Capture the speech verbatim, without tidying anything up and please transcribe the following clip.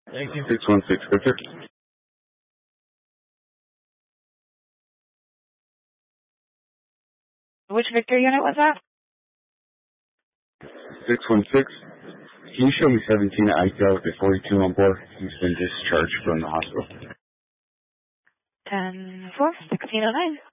Thank you. six one six, Victor. Which Victor unit was that? six one six. Can you show me seventeen I C L with the forty-two on board? He's been discharged from the hospital. ten four, sixteen oh nine.